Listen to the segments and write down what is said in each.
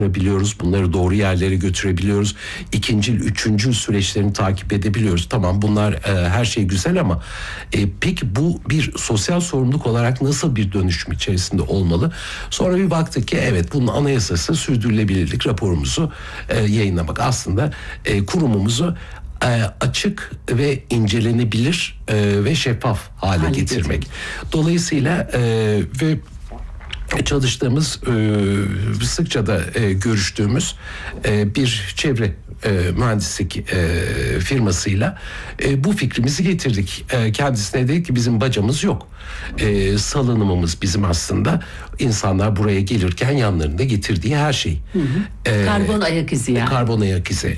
biliyoruz. Bunları doğru yerlere götürebiliyoruz. İkincil, üçüncül süreçlerini takip edebiliyoruz. Tamam, bunlar her şey güzel ama peki bu bir sosyal sorumluluk olarak nasıl bir dönüşüm içerisinde olmalı? Sonra bir baktık ki evet, bunun anayasası sürdürülebilirlik raporumuzu yayınlamak. Aslında kurumumuzu açık ve incelenebilir ve şeffaf hale getirmek. Dolayısıyla ve çalıştığımız, sıkça da görüştüğümüz bir çevre mühendislik firmasıyla bu fikrimizi getirdik. Kendisine dedik ki bizim bacamız yok. Salınımımız bizim aslında insanlar buraya gelirken yanlarında getirdiği her şey. Karbon ayak izi yani. Karbon ayak izi.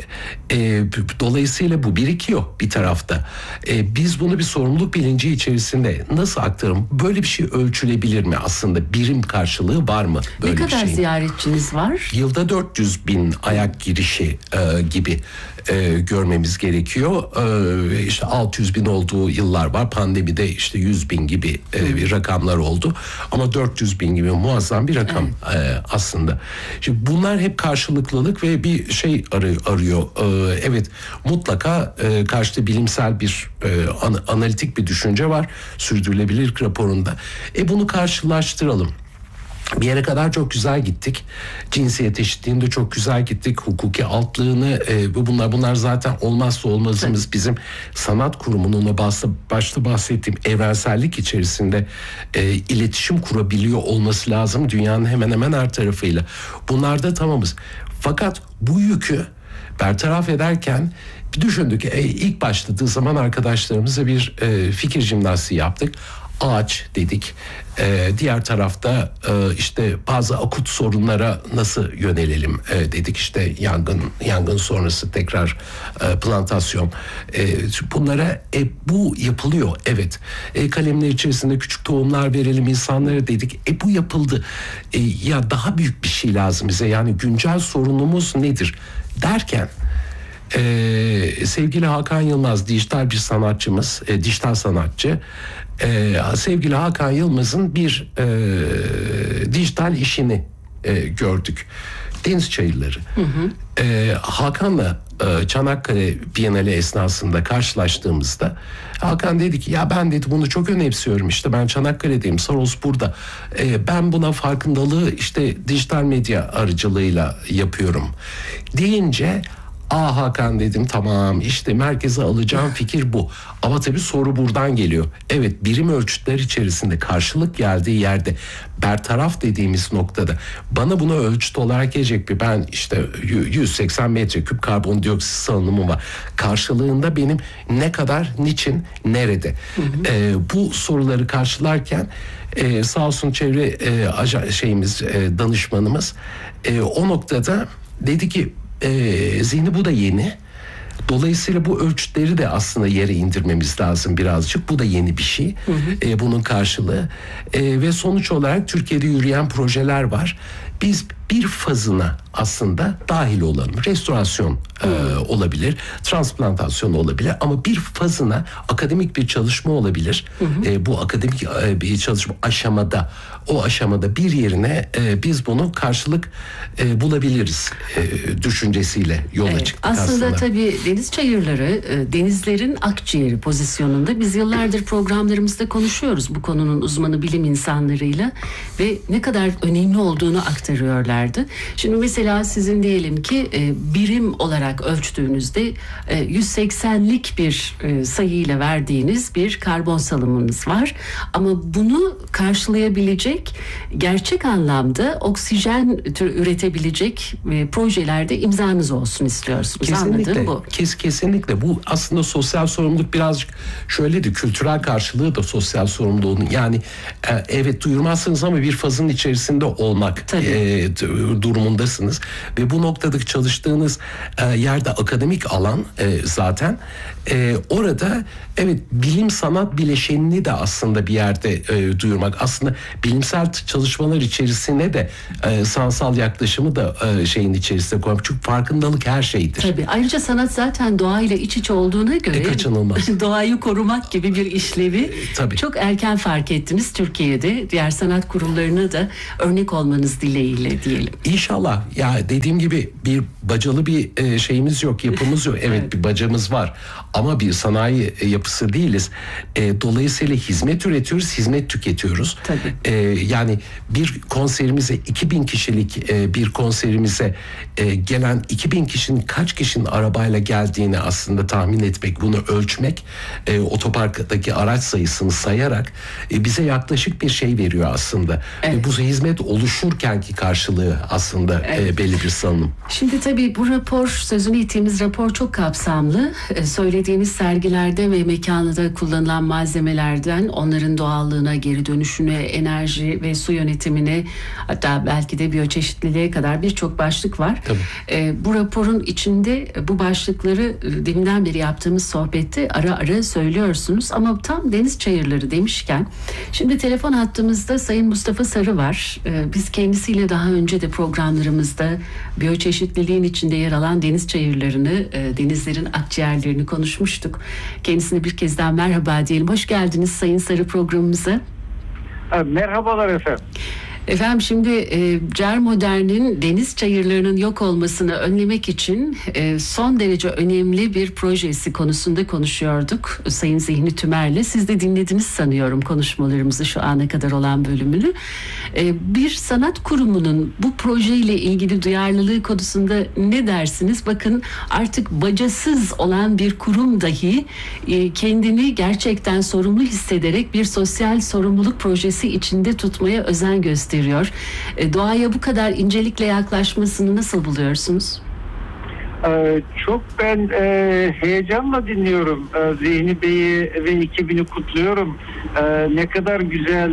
Dolayısıyla bu birikiyor bir tarafta. Biz bunu bir sorumluluk bilinci içerisinde nasıl aktarım? Böyle bir şey ölçülebilir mi aslında? Birim karşılığı var mı böyle bir şeyin? Ne kadar şeyin? ziyaretçiniz var? Yılda 400 bin ayak girişi gibi görmemiz gerekiyor. İşte 600 bin olduğu yıllar var. Pandemide işte 100 bin gibi bir rakamlar oldu. Ama 400 bin gibi muazzam bir rakam aslında. Şimdi bunlar hep karşılıklılık ve bir şey arıyor. Evet, mutlaka karşıda bilimsel bir analitik bir düşünce var sürdürülebilirlik raporunda. Bunu karşılaştıralım. Bir yere kadar çok güzel gittik. Cinsiyet eşitliğinde çok güzel gittik. Hukuki altlığını, bunlar zaten olmazsa olmazımız. Bizim sanat kurumunun başta bahsettiğim evrensellik içerisinde iletişim kurabiliyor olması lazım dünyanın hemen hemen her tarafıyla. Bunlarda tamamız. Fakat bu yükü bertaraf ederken düşündük. İlk başladığı zaman arkadaşlarımızla bir fikir jimnastiği yaptık. Ağaç dedik. Diğer tarafta işte bazı akut sorunlara nasıl yönelelim dedik. İşte yangın sonrası tekrar plantasyon. Bunlara bu yapılıyor. Evet. Kalemler içerisinde küçük tohumlar verelim insanlara dedik. Bu yapıldı. Ya daha büyük bir şey lazım bize. Yani güncel sorunumuz nedir derken sevgili Hakan Yılmaz, dijital bir sanatçımız, dijital sanatçı. Sevgili Hakan Yılmaz'ın bir dijital işini gördük. Deniz çayırları. Hakan'la Çanakkale Bienali esnasında karşılaştığımızda Hakan dedi ki ya ben dedi bunu çok önemsiyorum, işte ben Çanakkale'deyim, Saros burada, ben buna farkındalığı işte dijital medya aracılığıyla yapıyorum deyince Hakan dedim, tamam, işte merkeze alacağım fikir bu. Ama tabii soru buradan geliyor. Evet, birim ölçütler içerisinde karşılık geldiği yerde bertaraf dediğimiz noktada bana bunu ölçüt olarak gelecek bir, ben işte 180 metreküp karbondioksit salınımı var. Karşılığında benim ne kadar, niçin, nerede? Bu soruları karşılarken sağ olsun çevre danışmanımız o noktada dedi ki zihni bu da yeni. Dolayısıyla bu ölçütleri de aslında yere indirmemiz lazım birazcık. Bu da yeni bir şey. Bunun karşılığı. Ve sonuç olarak Türkiye'de yürüyen projeler var. Biz bir fazına aslında dahil olalım. Restorasyon olabilir, transplantasyon olabilir ama bir fazına akademik bir çalışma olabilir. Bu akademik bir çalışma o aşamada bir yerine biz bunu karşılık bulabiliriz düşüncesiyle yola çıktık aslında. Aslında tabii deniz çayırları denizlerin akciğeri pozisyonunda. Biz yıllardır programlarımızda konuşuyoruz bu konunun uzmanı bilim insanlarıyla ve ne kadar önemli olduğunu aktarıyorlardı. Şimdi mesela sizin diyelim ki birim olarak ölçtüğünüzde 180'lik bir sayıyla verdiğiniz bir karbon salımınız var. Ama bunu karşılayabilecek gerçek anlamda oksijen üretebilecek projelerde imzanız olsun istiyorsunuz. Kesinlikle, anladığım bu. Kesinlikle bu aslında sosyal sorumluluk birazcık şöyledir, kültürel karşılığı da sosyal sorumluluğun, yani evet duyurmazsınız ama bir fazın içerisinde olmak durumundasınız ve bu noktadaki çalıştığınız yerde akademik alan zaten orada evet bilim sanat bileşenini de aslında bir yerde duyurmak, aslında bilimsel çalışmalar içerisine de sanatsal yaklaşımı da şeyin içerisine koymak. Çünkü farkındalık her şeydir. Tabii. Ayrıca sanat zaten doğayla iç içe olduğuna göre kaçınılmaz. Doğayı korumak gibi bir işlevi çok erken fark ettiniz Türkiye'de. Diğer sanat kurumlarına da örnek olmanız dileğiyle diye diyelim. İnşallah. Ya dediğim gibi bir bacalı bir şeyimiz yok, yapımız yok. Evet, bir bacamız var ama bir sanayi yapısı değiliz. Dolayısıyla hizmet üretiyoruz, hizmet tüketiyoruz. Yani bir konserimize 2000 kişilik bir konserimize gelen 2000 kişinin kaç kişinin arabayla geldiğini aslında tahmin etmek, bunu ölçmek, otoparktaki araç sayısını sayarak bize yaklaşık bir şey veriyor aslında. Bu hizmet oluşurkenki karşılığı aslında belli bir salınım. Şimdi tabii bu rapor, sözünü ettiğimiz rapor çok kapsamlı. Söylediğimiz sergilerde ve mekanında kullanılan malzemelerden onların doğallığına, geri dönüşüne, enerji ve su yönetimine, hatta belki de biyoçeşitliliğe kadar birçok başlık var. Bu raporun içinde bu başlıkları deminden beri yaptığımız sohbette ara ara söylüyorsunuz ama tam deniz çayırları demişken şimdi telefon hattımızda Sayın Mustafa Sarı var. Biz kendisiyle daha önce de programlarımızda biyoçeşitliliğin içinde yer alan deniz çayırlarını, denizlerin akciğerlerini konuşmuştuk. Kendisine bir kez daha merhaba diyelim. Hoş geldiniz Sayın Sarı programımıza. Merhabalar efendim. Efendim şimdi Cermodern'in deniz çayırlarının yok olmasını önlemek için son derece önemli bir projesi konusunda konuşuyorduk Sayın Zihni Tümer'le. Siz de dinlediniz sanıyorum konuşmalarımızı, şu ana kadar olan bölümünü. Bir sanat kurumunun bu projeyle ilgili duyarlılığı konusunda ne dersiniz? Bakın artık bacasız olan bir kurum dahi kendini gerçekten sorumlu hissederek bir sosyal sorumluluk projesi içinde tutmaya özen gösteriyor. Doğaya bu kadar incelikle yaklaşmasını nasıl buluyorsunuz? Çok ben heyecanla dinliyorum. Zihni Bey'i ve ekibini kutluyorum. Ne kadar güzel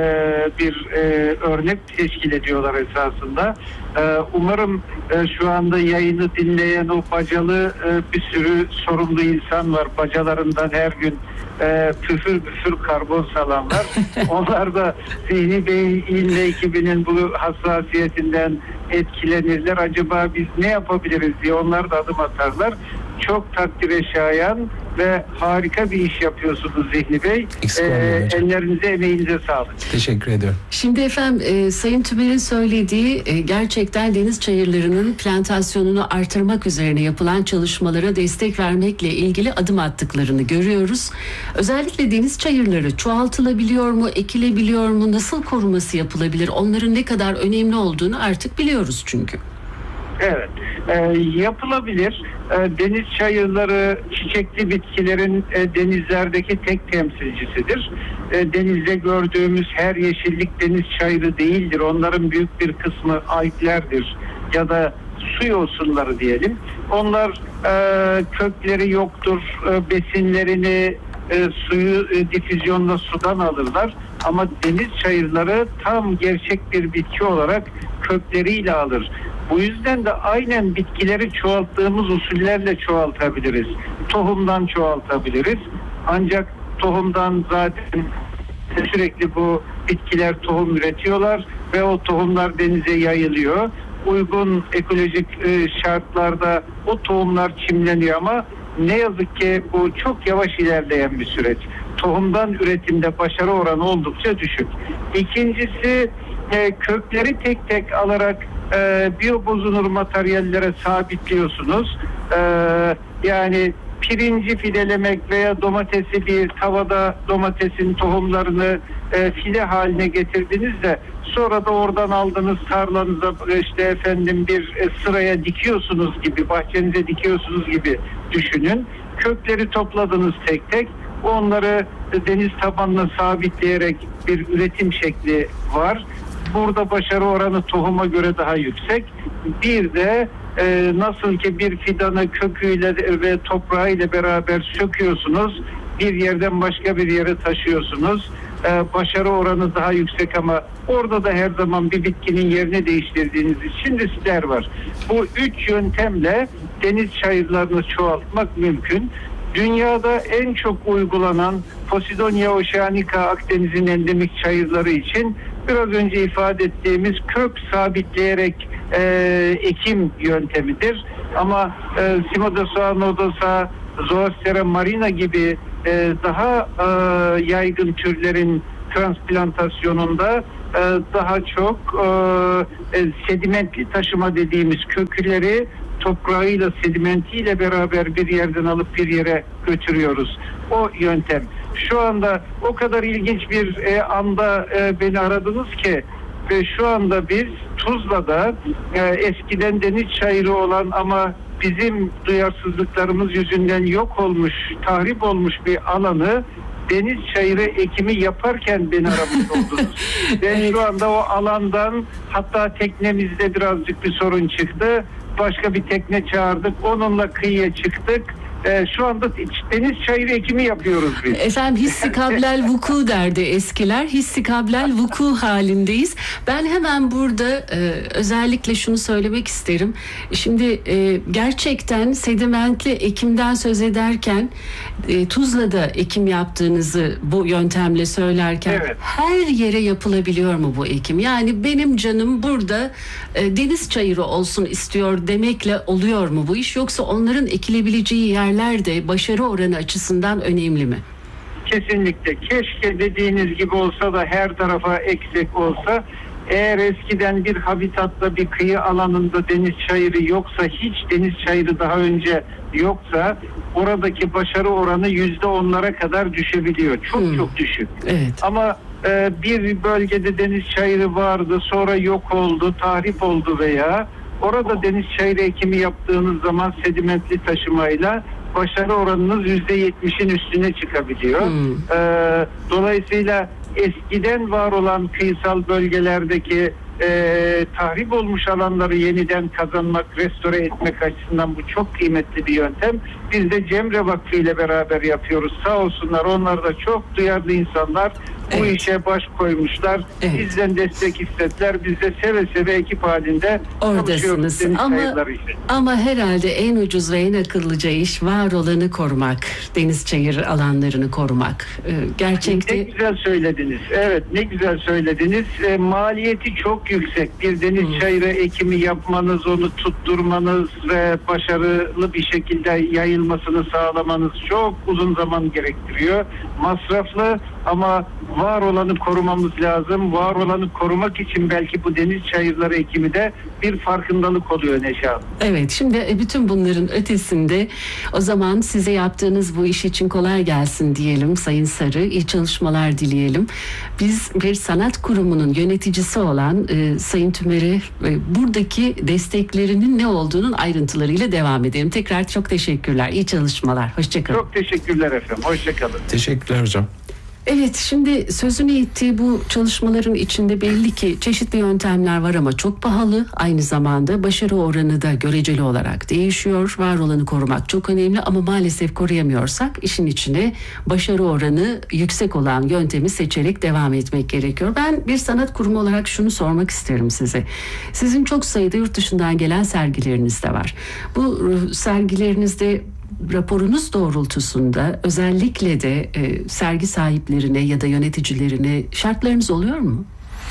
bir örnek teşkil ediyorlar esasında. Umarım şu anda yayını dinleyen o bacalı bir sürü sorumlu insan var. Bacalarından her gün püfür karbon salanlar. Onlar da Zihni Bey'in ve ekibinin bu hassasiyetinden etkilenirler. Acaba biz ne yapabiliriz diye onlar da adım atarlar. Çok takdire şayan ve harika bir iş yapıyorsunuz Zihni Bey. Ellerinize, emeğinize sağlık. Teşekkür ediyorum. Şimdi efendim Sayın Tümer'in söylediği gerçekten deniz çayırlarının plantasyonunu artırmak üzerine yapılan çalışmalara destek vermekle ilgili adım attıklarını görüyoruz. Özellikle deniz çayırları çoğaltılabiliyor mu, ekilebiliyor mu, nasıl koruması yapılabilir? Onların ne kadar önemli olduğunu artık biliyoruz çünkü. Evet, yapılabilir. Deniz çayırları çiçekli bitkilerin denizlerdeki tek temsilcisidir. Denizde gördüğümüz her yeşillik deniz çayırı değildir. Onların büyük bir kısmı alglerdir ya da su yosunları diyelim. Onlar kökleri yoktur, besinlerini suyu difüzyonla sudan alırlar. Ama deniz çayırları tam gerçek bir bitki olarak kökleriyle alır. Bu yüzden de aynen bitkileri çoğalttığımız usullerle çoğaltabiliriz. Tohumdan çoğaltabiliriz. Ancak tohumdan zaten sürekli bu bitkiler tohum üretiyorlar ve o tohumlar denize yayılıyor. Uygun ekolojik şartlarda o tohumlar çimleniyor ama ne yazık ki bu çok yavaş ilerleyen bir süreç. Tohumdan üretimde başarı oranı oldukça düşük. İkincisi kökleri tek tek alarak biyobozunur materyallere sabitliyorsunuz. Yani pirinci filelemek veya domatesi bir tavada domatesin tohumlarını file haline getirdiniz de sonra da oradan aldığınız tarlanıza işte efendim bir sıraya dikiyorsunuz gibi, bahçenize dikiyorsunuz gibi düşünün. Kökleri topladınız tek tek. Onları deniz tabanına sabitleyerek bir üretim şekli var. Burada başarı oranı tohuma göre daha yüksek. Bir de nasıl ki bir fidanı köküyle ve toprağıyla beraber söküyorsunuz, bir yerden başka bir yere taşıyorsunuz. Başarı oranı daha yüksek ama orada da her zaman bir bitkinin yerini değiştirdiğiniz için riskler var. Bu 3 yöntemle deniz çayırlarını çoğaltmak mümkün. Dünyada en çok uygulanan Posidonia oceanica Akdeniz'in endemik çayırları için biraz önce ifade ettiğimiz kök sabitleyerek ekim yöntemidir. Ama Cimodosa, Nodosa, Zoastera marina gibi daha yaygın türlerin transplantasyonunda daha çok sedimentli taşıma dediğimiz kökleri toprağıyla, sedimentiyle beraber bir yerden alıp bir yere götürüyoruz. O yöntem. Şu anda o kadar ilginç bir anda beni aradınız ki şu anda biz Tuzla'da eskiden deniz çayırı olan ama bizim duyarsızlıklarımız yüzünden yok olmuş, tahrip olmuş bir alanı deniz çayırı ekimi yaparken beni aramış oldunuz. Ve evet. Şu anda o alandan, hatta teknemizde birazcık bir sorun çıktı. Başka bir tekne çağırdık. Onunla kıyıya çıktık. Şu anda deniz çayırı ekimi yapıyoruz biz. Efendim hissi kablel vuku derdi eskiler. Hissi kablel vuku halindeyiz. Ben hemen burada özellikle şunu söylemek isterim. Şimdi gerçekten sedimentli ekimden söz ederken Tuzla'da ekim yaptığınızı bu yöntemle söylerken evet. Her yere yapılabiliyor mu bu ekim? Yani benim canım burada deniz çayırı olsun istiyor demekle oluyor mu bu iş? Yoksa onların ekilebileceği yerler de başarı oranı açısından önemli mi? Kesinlikle. Keşke dediğiniz gibi olsa da her tarafa eksik olsa. Eğer eskiden bir habitatta, bir kıyı alanında deniz çayırı yoksa, hiç deniz çayırı daha önce yoksa oradaki başarı oranı %10'lara kadar düşebiliyor. Çok düşük. Evet. Ama bir bölgede deniz çayırı vardı, sonra yok oldu, tahrip oldu veya orada deniz çayırı ekimi yaptığınız zaman sedimentli taşımayla başarı oranınız %70'in üstüne çıkabiliyor. Dolayısıyla eskiden var olan kıyısal bölgelerdeki tahrip olmuş alanları yeniden kazanmak, restore etmek açısından bu çok kıymetli bir yöntem. Biz de Cemre Vakfı ile beraber yapıyoruz. Sağ olsunlar, onlar da çok duyarlı insanlar. Bu işe baş koymuşlar. Evet. Bizden destek istediler. Biz de seve seve ekip halinde oradasınız. Ama herhalde en ucuz ve en akıllıca iş var olanı korumak. Deniz çayır alanlarını korumak. Gerçekten. Ne güzel söylediniz. Evet, ne güzel söylediniz. Maliyeti çok yüksek. Bir deniz çayırı ekimi yapmanız, onu tutturmanız ve başarılı bir şekilde yayılmasını sağlamanız çok uzun zaman gerektiriyor. Masraflı ama var olanı korumamız lazım. Var olanı korumak için belki bu deniz çayırları ekimi de bir farkındalık oluyor Neşe Hanım. Evet, şimdi bütün bunların ötesinde o zaman size yaptığınız bu iş için kolay gelsin diyelim Sayın Sarı. İyi çalışmalar dileyelim. Biz bir sanat kurumunun yöneticisi olan Sayın Tümer'e buradaki desteklerinin ne olduğunun ayrıntılarıyla devam edelim. Tekrar çok teşekkürler. İyi çalışmalar. Hoşçakalın. Çok teşekkürler efendim. Hoşçakalın. Teşekkürler hocam. Evet, şimdi sözünü ettiği bu çalışmaların içinde belli ki çeşitli yöntemler var ama çok pahalı. Aynı zamanda başarı oranı da göreceli olarak değişiyor. Var olanı korumak çok önemli ama maalesef koruyamıyorsak işin içine başarı oranı yüksek olan yöntemi seçerek devam etmek gerekiyor. Ben bir sanat kurumu olarak şunu sormak isterim size. Sizin çok sayıda yurt dışından gelen sergileriniz de var. Bu sergilerinizde raporunuz doğrultusunda özellikle de sergi sahiplerine ya da yöneticilerine şartlarınız oluyor mu?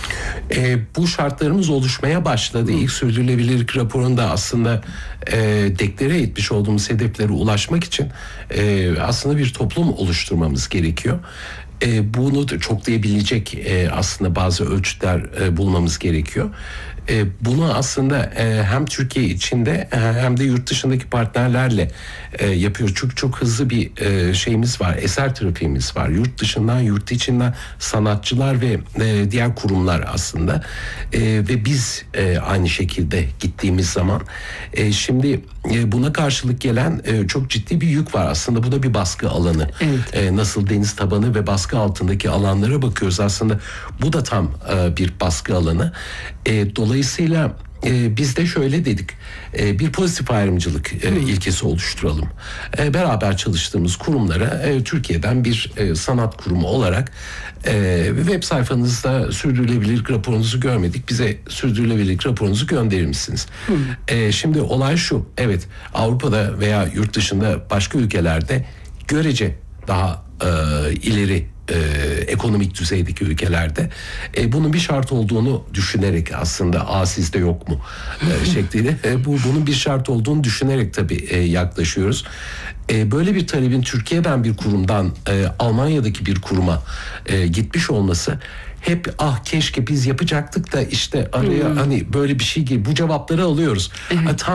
Bu şartlarımız oluşmaya başladı. İlk sürdürülebilirlik raporunda aslında deklare etmiş olduğumuz hedeflere ulaşmak için aslında bir toplum oluşturmamız gerekiyor. Bunu da çoklayabilecek aslında bazı ölçütler bulmamız gerekiyor. Bunu aslında hem Türkiye içinde hem de yurt dışındaki partnerlerle yapıyoruz. Çünkü çok hızlı bir şeyimiz var, eser trafiğimiz var. Yurt dışından, yurt içinden sanatçılar ve diğer kurumlar aslında. Ve biz aynı şekilde gittiğimiz zaman şimdi buna karşılık gelen çok ciddi bir yük var. Aslında bu da bir baskı alanı. Evet. Nasıl deniz tabanı ve baskı altındaki alanlara bakıyoruz. Aslında bu da tam bir baskı alanı. Dolayısıyla biz de şöyle dedik, bir pozitif ayrımcılık ilkesi oluşturalım. Beraber çalıştığımız kurumlara Türkiye'den bir sanat kurumu olarak web sayfanızda sürdürülebilirlik raporunuzu görmedik, bize sürdürülebilirlik raporunuzu gönderir misiniz? Şimdi olay şu, evet, Avrupa'da veya yurt dışında başka ülkelerde görece daha ileri ekonomik düzeydeki ülkelerde bunun bir şart olduğunu düşünerek aslında sizde yok mu şekliyle bunun bir şart olduğunu düşünerek tabii yaklaşıyoruz. Böyle bir talebin Türkiye'den bir kurumdan Almanya'daki bir kuruma gitmiş olması hep keşke biz yapacaktık da işte araya hani böyle bir şey gibi bu cevapları alıyoruz. Tam